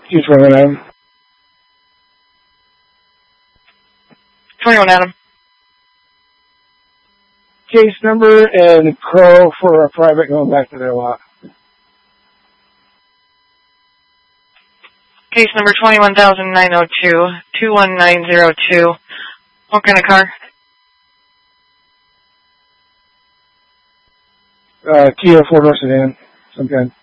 He's running Adam. 21 Adam. Case number and Crow for a private going back to their lot. Case number 21,902, 21902. What kind of car? Kia 4-door sedan, some kind.